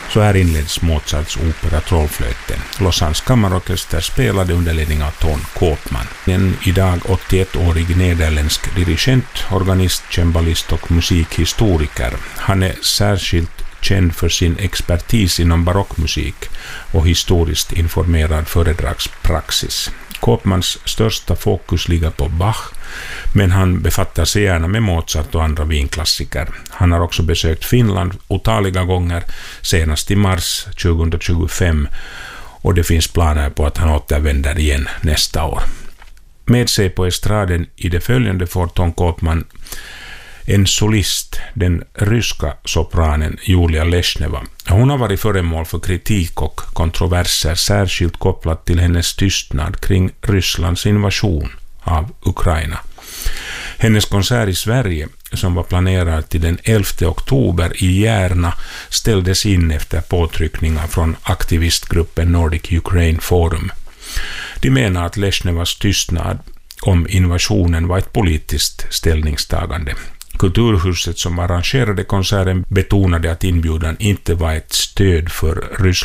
Så här inleds Mozarts opera Trollflöjten. Lausannes kammarorkester spelade under ledning av Ton Koopman. En idag 81-årig nederländsk dirigent, organist, cembalist och musikhistoriker. Han är särskilt känd för sin expertis inom barockmusik och historiskt informerad föredragspraxis. Koopmans största fokus ligger på Bach, men han befattar sig gärna med Mozart och andra vinklassiker. Han har också besökt Finland otaliga gånger, senast i mars 2025, och det finns planer på att han återvänder igen nästa år. Med sig på estraden i det följande får Ton Koopman en solist, den ryska sopranen Julia Leshneva. Hon har varit föremål för kritik och kontroverser, särskilt kopplat till hennes tystnad kring Rysslands invasion av Ukraina. Hennes konsert i Sverige, som var planerad till den 11 oktober i Järna, ställdes in efter påtryckningar från aktivistgruppen Nordic Ukraine Forum. De menar att Leshnevas tystnad om invasionen var ett politiskt ställningstagande. Kulturhuset som arrangerade konserten betonade att inbjudan inte var ett stöd för Ryssland